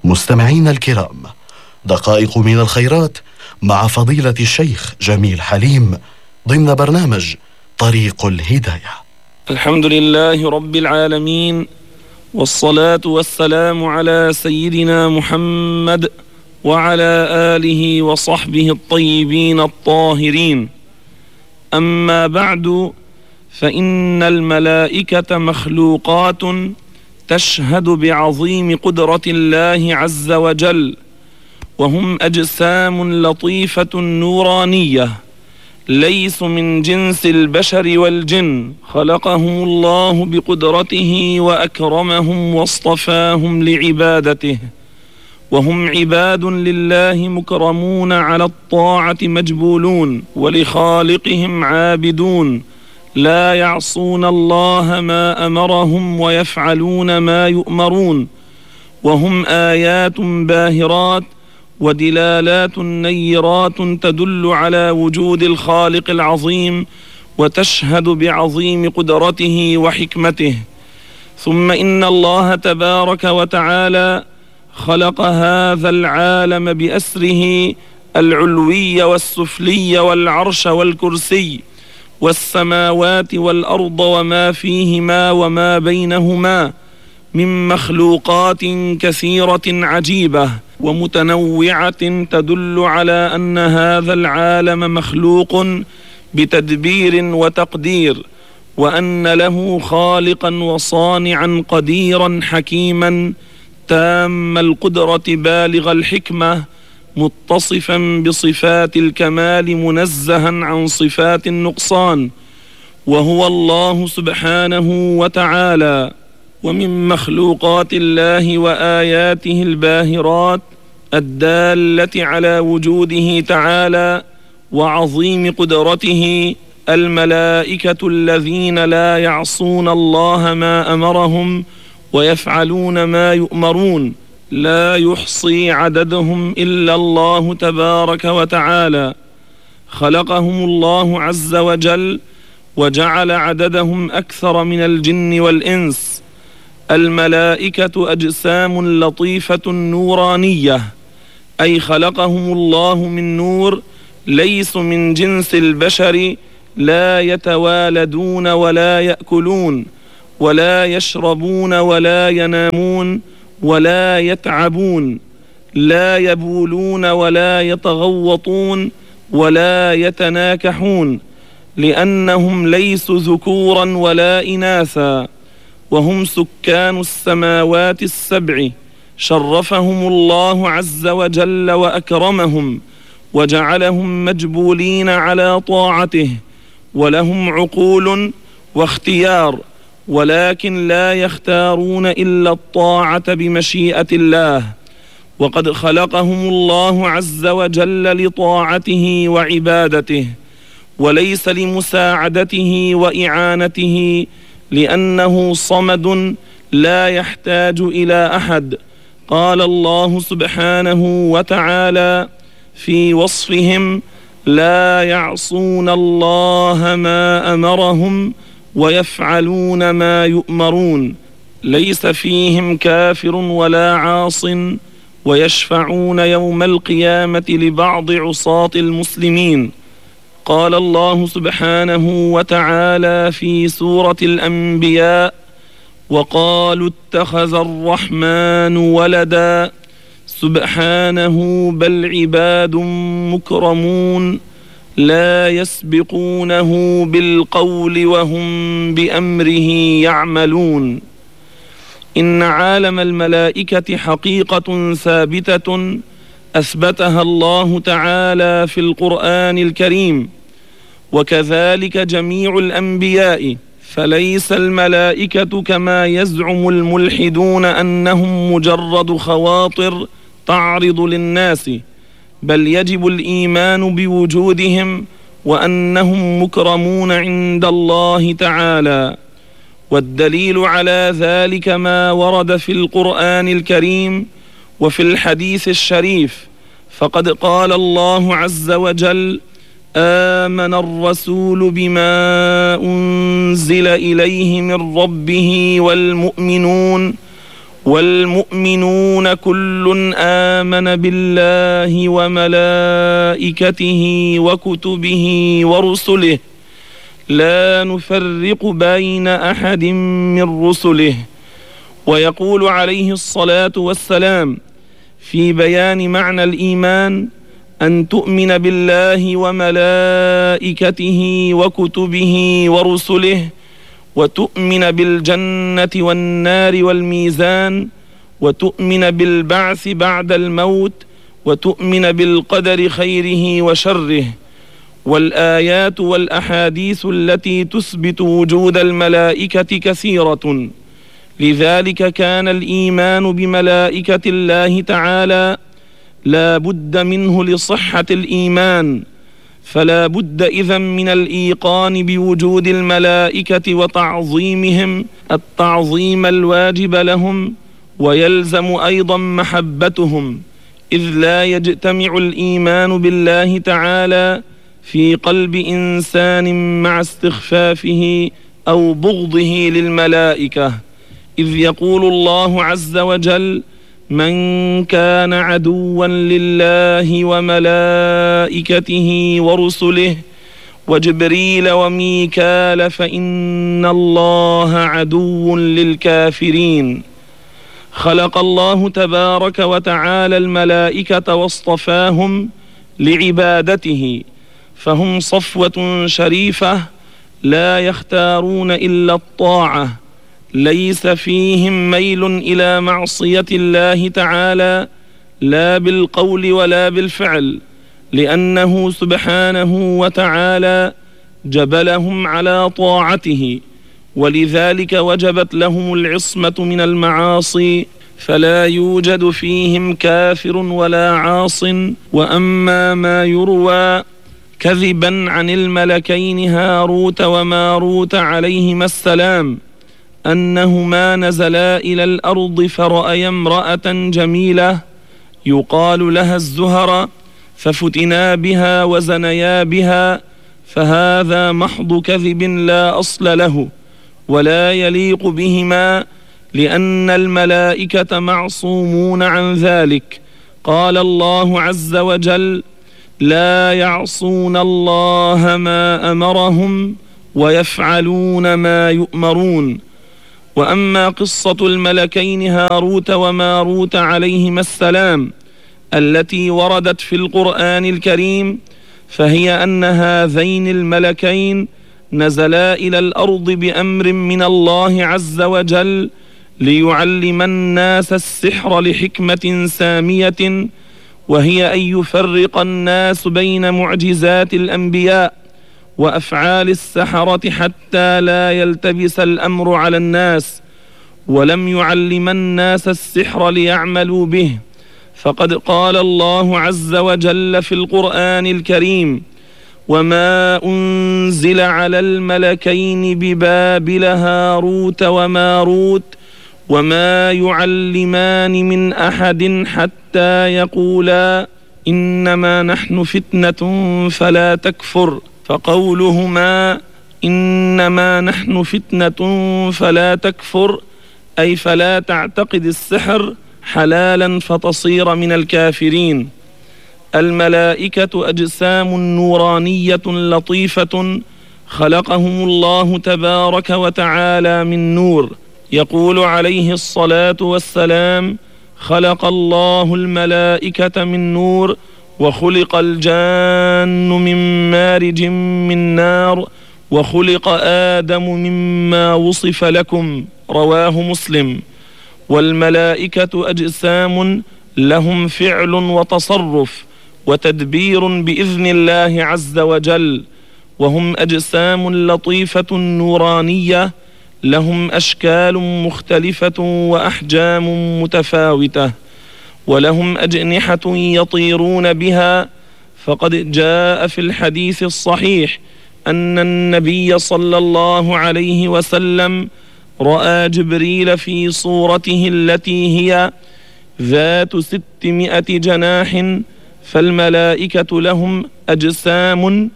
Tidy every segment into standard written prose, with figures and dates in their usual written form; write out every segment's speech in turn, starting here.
مستمعين الكرام، دقائق من الخيرات مع فضيلة الشيخ جميل حليم ضمن برنامج طريق الهداية. الحمد لله رب العالمين، والصلاة والسلام على سيدنا محمد وعلى آله وصحبه الطيبين الطاهرين. أما بعد، فإن الملائكة مخلوقات تشهد بعظيم قدرة الله عز وجل، وهم أجسام لطيفة نورانية ليسوا من جنس البشر والجن، خلقهم الله بقدرته وأكرمهم واصطفاهم لعبادته، وهم عباد لله مكرمون على الطاعة مجبولون، ولخالقهم عابدون لا يعصون الله ما أمرهم ويفعلون ما يؤمرون، وهم آيات باهرات ودلالات نيرات تدل على وجود الخالق العظيم وتشهد بعظيم قدرته وحكمته. ثم إن الله تبارك وتعالى خلق هذا العالم بأسره العلوي والسفلي والعرش والكرسي والسماوات والأرض وما فيهما وما بينهما من مخلوقات كثيرة عجيبة ومتنوعة تدل على أن هذا العالم مخلوق بتدبير وتقدير، وأن له خالقا وصانعا قديرا حكيما تام القدرة بالغ الحكمة، متصفا بصفات الكمال منزها عن صفات النقصان، وهو الله سبحانه وتعالى. ومن مخلوقات الله وآياته الباهرات الدالة على وجوده تعالى وعظيم قدرته الملائكة الذين لا يعصون الله ما أمرهم ويفعلون ما يؤمرون، لا يحصي عددهم إلا الله تبارك وتعالى. خلقهم الله عز وجل وجعل عددهم أكثر من الجن والإنس. الملائكة أجسام لطيفة نورانية، أي خلقهم الله من نور، ليسوا من جنس البشر، لا يتوالدون ولا يأكلون ولا يشربون ولا ينامون ولا يتعبون، لا يبولون ولا يتغوطون ولا يتناكحون، لأنهم ليسوا ذكورا ولا إناثا، وهم سكان السماوات السبع. شرفهم الله عز وجل وأكرمهم وجعلهم مجبولين على طاعته، ولهم عقول واختيار، ولكن لا يختارون إلا الطاعة بمشيئة الله. وقد خلقهم الله عز وجل لطاعته وعبادته، وليس لمساعدته وإعانته، لأنه صمد لا يحتاج إلى أحد. قال الله سبحانه وتعالى في وصفهم: لا يعصون الله ما أمرهم ويفعلون ما يؤمرون، ليس فيهم كافر ولا عاص، ويشفعون يوم القيامة لبعض عصاة المسلمين. قال الله سبحانه وتعالى في سورة الأنبياء: وقالوا اتخذ الرحمن ولدا سبحانه بل عباد مكرمون لا يسبقونه بالقول وهم بأمره يعملون. إن عالم الملائكة حقيقة ثابتة أثبتها الله تعالى في القرآن الكريم، وكذلك جميع الأنبياء، فليس الملائكة كما يزعم الملحدون أنهم مجرد خواطر تعرض للناس، بل يجب الإيمان بوجودهم وأنهم مكرمون عند الله تعالى. والدليل على ذلك ما ورد في القرآن الكريم وفي الحديث الشريف، فقد قال الله عز وجل: آمن الرسول بما أنزل إليه من ربه والمؤمنون والمؤمنون كل آمن بالله وملائكته وكتبه ورسله لا نفرق بين أحد من رسله. ويقول عليه الصلاة والسلام في بيان معنى الإيمان: أن تؤمن بالله وملائكته وكتبه ورسله، وتؤمن بالجنة والنار والميزان، وتؤمن بالبعث بعد الموت، وتؤمن بالقدر خيره وشره. والآيات والأحاديث التي تثبت وجود الملائكة كثيرة، لذلك كان الإيمان بملائكة الله تعالى لا بد منه لصحة الإيمان، فلا بد إذن من الإيقان بوجود الملائكة وتعظيمهم التعظيم الواجب لهم، ويلزم أيضا محبتهم، إذ لا يجتمع الإيمان بالله تعالى في قلب إنسان مع استخفافه أو بغضه للملائكة، إذ يقول الله عز وجل: من كان عدوا لله وملائكته ورسله وجبريل وميكال فإن الله عدو للكافرين. خلق الله تبارك وتعالى الملائكة واصطفاهم لعبادته، فهم صفوة شريفة لا يختارون إلا الطاعة، ليس فيهم ميل إلى معصية الله تعالى لا بالقول ولا بالفعل، لأنه سبحانه وتعالى جبلهم على طاعته، ولذلك وجبت لهم العصمة من المعاصي، فلا يوجد فيهم كافر ولا عاص. وأما ما يروى كذبا عن الملكين هاروت وماروت عليهما السلام أنهما نزلا إلى الأرض فرأيا امرأة جميلة يقال لها الزهرة ففتنا بها وزنيا بها، فهذا محض كذب لا أصل له ولا يليق بهما، لأن الملائكة معصومون عن ذلك. قال الله عز وجل: لا يعصون الله ما أمرهم ويفعلون ما يؤمرون. وأما قصة الملكين هاروت وماروت عليهما السلام التي وردت في القرآن الكريم، فهي أن هذين الملكين نزلا إلى الأرض بأمر من الله عز وجل ليعلم الناس السحر لحكمة سامية، وهي أن يفرق الناس بين معجزات الأنبياء وأفعال السحرة حتى لا يلتبس الأمر على الناس. ولم يعلم الناس السحر ليعملوا به، فقد قال الله عز وجل في القرآن الكريم: وما أنزل على الملكين ببابل هاروت وماروت وما يعلمان من أحد حتى يقولا إنما نحن فتنة فلا تكفر. فقولهما إنما نحن فتنة فلا تكفر أي فلا تعتقد السحر حلالا فتصير من الكافرين. الملائكة أجسام نورانية لطيفة خلقهم الله تبارك وتعالى من نور. يقول عليه الصلاة والسلام: خلق الله الملائكة من نور وخلق الجان من مارج من نار وخلق آدم مما وصف لكم، رواه مسلم. والملائكة أجسام لهم فعل وتصرف وتدبير بإذن الله عز وجل، وهم أجسام لطيفة نورانية لهم أشكال مختلفة وأحجام متفاوتة، ولهم أجنحة يطيرون بها. فقد جاء في الحديث الصحيح أن النبي صلى الله عليه وسلم رأى جبريل في صورته التي هي ذات 600 جناح، فالملائكة لهم أجسام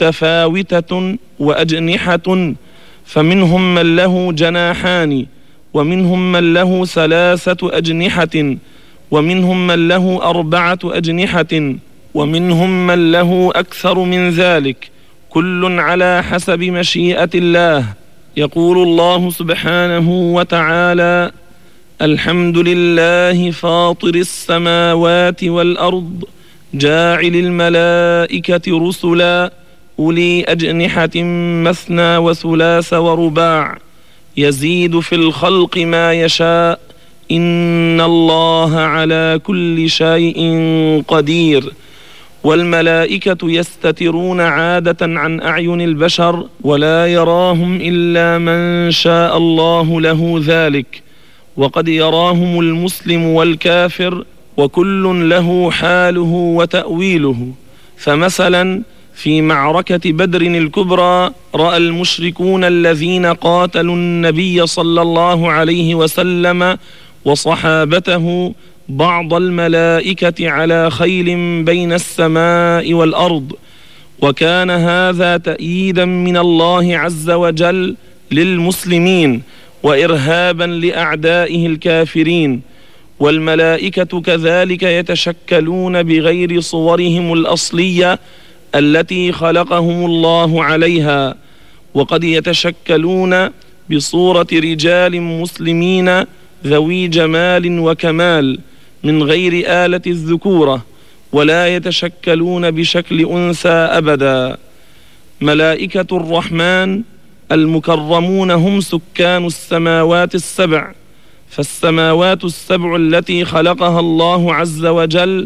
متفاوتة وأجنحة، فمنهم من له جناحان ومنهم من له 3 أجنحة، ومنهم من له 4 أجنحة، ومنهم من له أكثر من ذلك، كل على حسب مشيئة الله. يقول الله سبحانه وتعالى: الحمد لله فاطر السماوات والأرض جاعل الملائكة رسلا أولي أجنحة مثنى وثلاث ورباع يزيد في الخلق ما يشاء إن الله على كل شيء قدير. والملائكة يستترون عادة عن أعين البشر ولا يراهم إلا من شاء الله له ذلك، وقد يراهم المسلم والكافر، وكل له حاله وتأويله. فمثلا في معركة بدر الكبرى رأى المشركون الذين قاتلوا النبي صلى الله عليه وسلم وصحابته بعض الملائكة على خيل بين السماء والأرض، وكان هذا تأييدا من الله عز وجل للمسلمين وإرهابا لأعدائه الكافرين. والملائكة كذلك يتشكلون بغير صورهم الأصلية التي خلقهم الله عليها، وقد يتشكلون بصورة رجال مسلمين ذوي جمال وكمال من غير آلة الذكورة، ولا يتشكلون بشكل أنثى أبدا. ملائكة الرحمن المكرمون هم سكان السماوات السبع، فالسماوات السبع التي خلقها الله عز وجل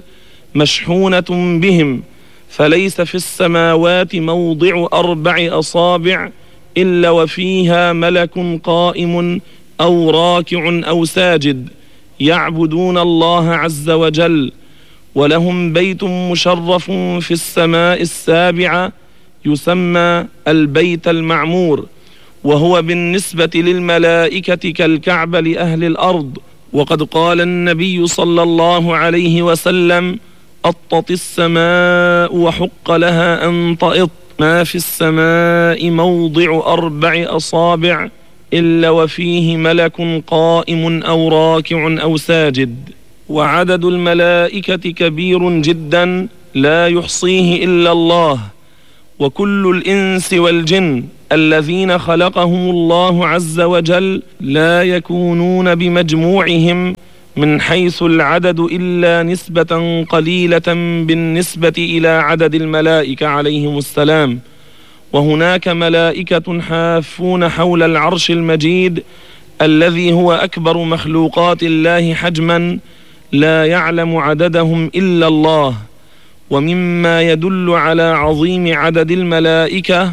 مشحونة بهم، فليس في السماوات موضع 4 أصابع إلا وفيها ملك قائم أو راكع أو ساجد يعبدون الله عز وجل. ولهم بيت مشرف في السماء السابعة يسمى البيت المعمور، وهو بالنسبة للملائكة كالكعبة لأهل الأرض. وقد قال النبي صلى الله عليه وسلم: أطت السماء وحق لها أن تئط، ما في السماء موضع 4 أصابع إلا وفيه ملك قائم أو راكع أو ساجد. وعدد الملائكة كبير جدا لا يحصيه إلا الله. وكل الإنس والجن الذين خلقهم الله عز وجل لا يكونون بمجموعهم من حيث العدد إلا نسبة قليلة بالنسبة إلى عدد الملائكة عليهم السلام. وهناك ملائكة حافون حول العرش المجيد الذي هو أكبر مخلوقات الله حجما لا يعلم عددهم إلا الله. ومما يدل على عظيم عدد الملائكة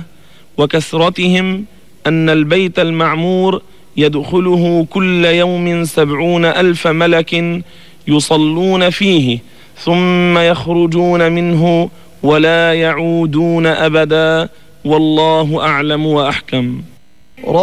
وكثرتهم أن البيت المعمور يدخله كل يوم 70,000 ملك يصلون فيه ثم يخرجون منه ولا يعودون أبدا، والله أعلم وأحكم.